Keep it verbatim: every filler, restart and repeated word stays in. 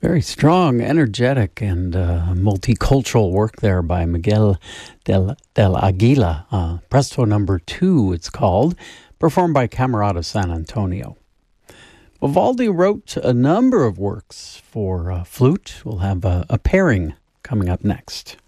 Very strong, energetic, and uh, multicultural work there by Miguel del, del Aguila. Uh, Presto number two, it's called, performed by Camerata San Antonio. Vivaldi wrote a number of works for uh, flute. We'll have a, a pairing coming up next.